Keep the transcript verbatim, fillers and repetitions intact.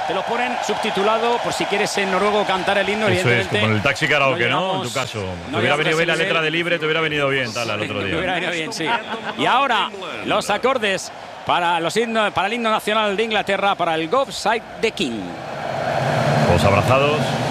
te lo ponen subtitulado por si quieres en noruego cantar el himno. Eso es, evidentemente. como en el taxi karaoke, no, ¿no? En tu caso. No te hubiera venido bien la nivel. letra de Libre, te hubiera venido bien, tal, al otro Sí, día. me hubiera venido bien, sí. Y ahora, los acordes para, los himno, para el himno nacional de Inglaterra, para el God Save the King. Todos abrazados.